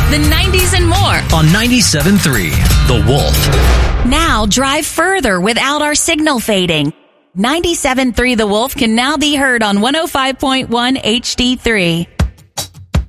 the 90s, and more. On 97.3, The Wolf. Now drive further without our signal fading. 97.3 The Wolf can now be heard on 105.1 HD3.